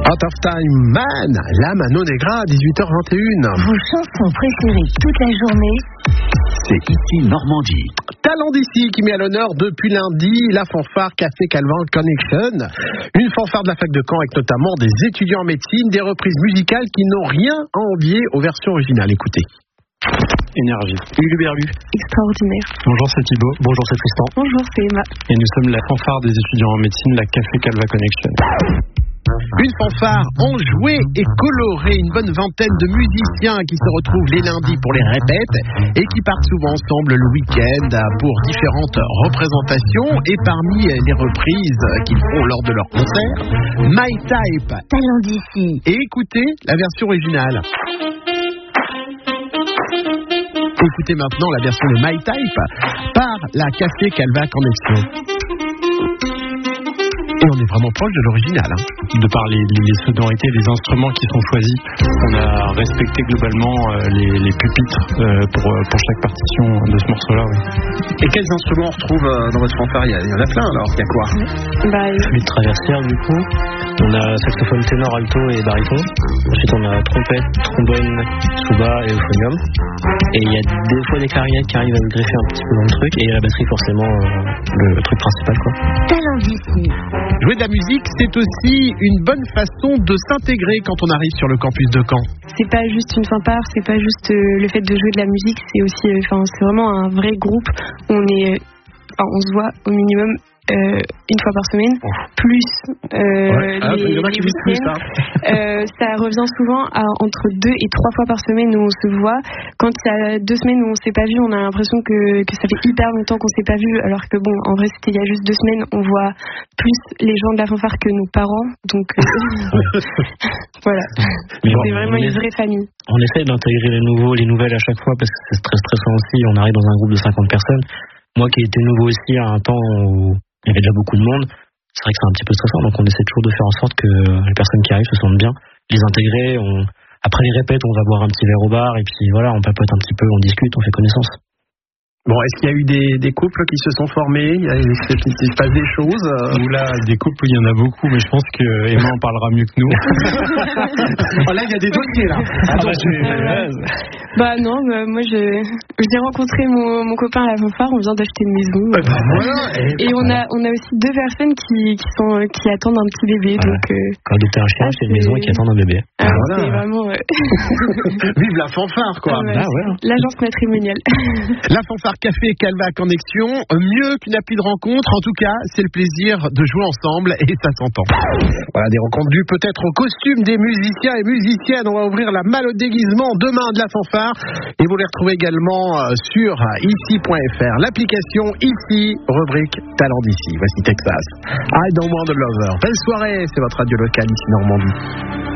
Out of Time Man, la Mano Negra, 18h21. Vos chansons préférées toute la journée, c'est ici Normandie. Talent d'ici qui met à l'honneur depuis lundi la fanfare Café Calvin Connection. Une fanfare de la fac de Caen avec notamment des étudiants en médecine, des reprises musicales qui n'ont rien à envier aux versions originales. Écoutez. Énergie. Uluberlu. Extraordinaire. Bonjour, c'est Thibaut. Bonjour, c'est Tristan. Bonjour, c'est Emma. Et nous sommes la fanfare des étudiants en médecine, la Café Calvin Connection. Une fanfare enjouée et colorée, une bonne vingtaine de musiciens qui se retrouvent les lundis pour les répètes et qui partent souvent ensemble le week-end pour différentes représentations. Et parmi les reprises qu'ils font lors de leurs concerts, My Type. Talent d'ici. Et écoutez la version originale. Écoutez maintenant la version de My Type par la Café Calvin Connection. Et on est vraiment proche de l'original. De par les sonorités, les instruments qui sont choisis, on a respecté globalement les pupitres pour chaque partition de ce morceau-là. Oui. Et quels instruments on retrouve dans votre fanfare? Il y en a plein alors. Il y a quoi? Flûte traversière du coup. On a saxophone ténor, alto et baryton. Ensuite on a trompette, trombone, tuba et euphonium. Et il y a des fois des clarinettes qui arrivent à se greffer un petit peu dans le truc. Et la batterie forcément le truc principal quoi. Talent d'ici. Jouer de la musique, c'est aussi une bonne façon de s'intégrer quand on arrive sur le campus de Caen. C'est pas juste une fanfare, c'est pas juste le fait de jouer de la musique, c'est aussi, c'est vraiment un vrai groupe. On se voit au minimum une fois par semaine, plus les week-ends. Ça revient souvent à entre 2 et 3 fois par semaine où on se voit. Quand il y a 2 semaines où on s'est pas vu, on a l'impression que ça fait hyper longtemps qu'on s'est pas vu, alors que bon, en vrai c'était il y a juste 2 semaines. On voit plus les gens de la fanfare que nos parents, donc voilà. C'est vraiment une vraie famille. On essaie d'intégrer les nouvelles à chaque fois parce que c'est très stressant aussi. On arrive dans un groupe de 50 personnes. Moi qui étais nouveau aussi à un temps où il y avait déjà beaucoup de monde, c'est vrai que c'est un petit peu stressant, donc on essaie toujours de faire en sorte que les personnes qui arrivent se sentent bien, les intégrer. Après les répètes, on va boire un petit verre au bar et puis voilà, on papote un petit peu, on discute, on fait connaissance. Bon, est-ce qu'il y a eu des couples qui se sont formés? Est-ce qu'il se passe des choses? Oula, des couples, il y en a beaucoup, mais je pense que Emma en parlera mieux que nous. Oh là, il y a des dossiers là. Non, moi j'ai rencontré mon copain à la fanfare, on vient d'acheter une maison. Voilà, et on a aussi 2 personnes qui attendent un petit bébé. Voilà. Donc, quand adopter un chien, c'est une maison et qui attendent un bébé. Voilà. C'est vraiment... Vive la fanfare quoi. L'agence matrimoniale. La fanfare Café Calvin Connection, mieux qu'une appli de rencontre, en tout cas, c'est le plaisir de jouer ensemble et ça s'entend. Voilà, des rencontres dues peut-être au costume des musiciens et musiciennes. On va ouvrir la malle au déguisement demain de la fanfare et vous les retrouvez également sur ici.fr. L'application Ici, rubrique Talent d'ici. Voici Texas. I don't want a lover. Belle soirée, c'est votre radio locale ici Normandie.